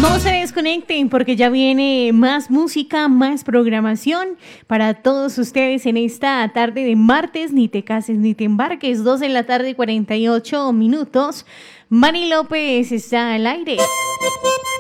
No se desconecten porque ya viene más música, más programación para todos ustedes en esta tarde de martes. Ni te cases ni te embarques, 2 de la tarde 48 minutos. Mari López está al aire.